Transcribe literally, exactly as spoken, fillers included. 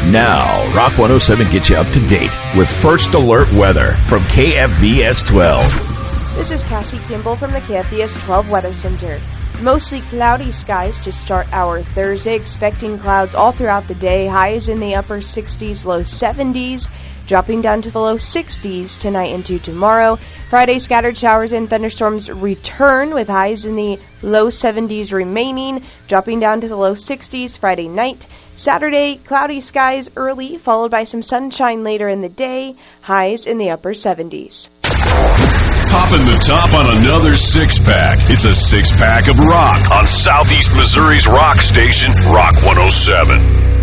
Now, Rock one oh seven gets you up to date with First Alert Weather from K F V S twelve. This is Cassie Kimball from the K F V S twelve Weather Center. Mostly cloudy skies to start our Thursday, expecting clouds all throughout the day. Highs in the upper sixties, low seventies, dropping down to the low sixties tonight into tomorrow. Friday, scattered showers and thunderstorms return with highs in the low seventies remaining, dropping down to the low sixties Friday night. Saturday, cloudy skies early, followed by some sunshine later in the day, highs in the upper seventies. Popping the top on another six-pack. It's a six-pack of rock on Southeast Missouri's rock station, Rock one oh seven.